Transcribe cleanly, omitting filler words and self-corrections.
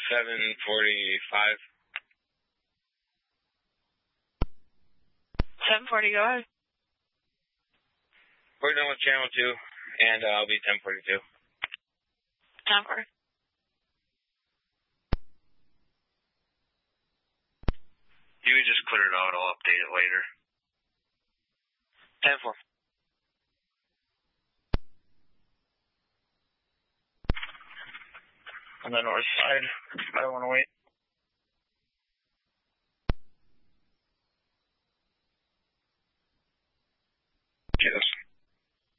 7:45. 7:40, go ahead. We're done with channel 2, and I'll be 10:42. 10:40. You can just clear it out. I'll update it later. 10-4. On the north side. I don't want to wait.